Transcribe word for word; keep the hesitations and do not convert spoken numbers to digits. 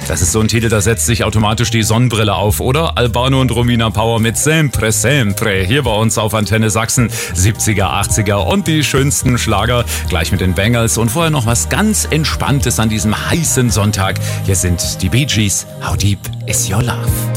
Das ist so ein Titel, da setzt sich automatisch die Sonnenbrille auf, oder? Albano und Romina Power mit Sempre, Sempre. Hier bei uns auf Antenne Sachsen, siebziger, achtziger und die schönsten Schlager. Gleich mit den Bangles und vorher noch was ganz Entspanntes an diesem heißen Sonntag. Hier sind die Bee Gees. How deep is your love?